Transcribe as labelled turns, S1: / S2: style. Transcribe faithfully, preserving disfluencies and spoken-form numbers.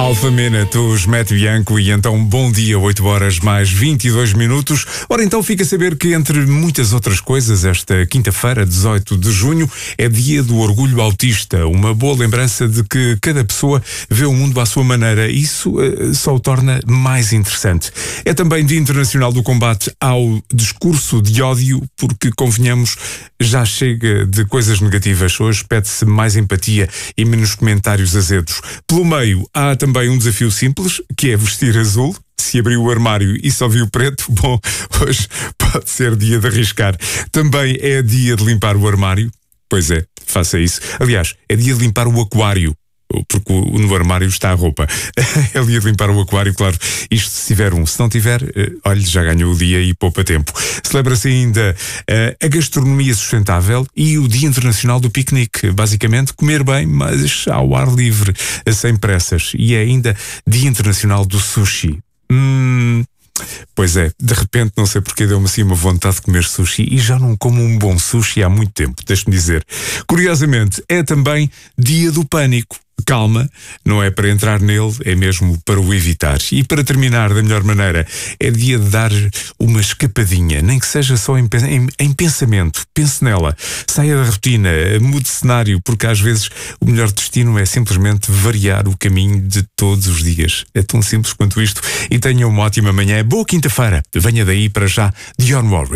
S1: Alpha Minute, os Matt Bianco, e então bom dia, oito horas mais vinte e dois minutos. Ora então fica a saber que, entre muitas outras coisas, esta quinta-feira, dezoito de junho, é dia do orgulho autista. Uma boa lembrança de que cada pessoa vê o mundo à sua maneira. Isso uh, só o torna mais interessante. É também Dia Internacional do Combate ao Discurso de Ódio, porque, convenhamos, já chega de coisas negativas. Hoje pede-se mais empatia e menos comentários azedos. Pelo meio, há também um desafio simples, que é vestir azul. Se abriu o armário e só viu preto, bom, hoje pode ser dia de arriscar. Também é dia de limpar o armário. Pois é, faça isso. Aliás, é dia de limpar o aquário, porque no armário está a roupa. É dia de limpar o aquário, claro. Isto se tiver um. Se não tiver, olhe, já ganhou o dia e poupa tempo. Celebra-se ainda uh, a gastronomia sustentável e o Dia Internacional do Piquenique. Basicamente, comer bem, mas ao ar livre, sem pressas. E é ainda Dia Internacional do Sushi. Hum... Pois é, de repente, não sei porque, deu-me assim uma vontade de comer sushi e já não como um bom sushi há muito tempo, deixe-me dizer. Curiosamente, é também dia do pânico. Calma, não é para entrar nele, é mesmo para o evitar. E para terminar da melhor maneira, é dia de dar uma escapadinha, nem que seja só em, em, em pensamento. Pense nela, saia da rotina, mude cenário, porque às vezes o melhor destino é simplesmente variar o caminho de todos os dias. É tão simples quanto isto. E tenha uma ótima manhã. Boa quinta-feira. Venha daí para já, Dionne Warwick.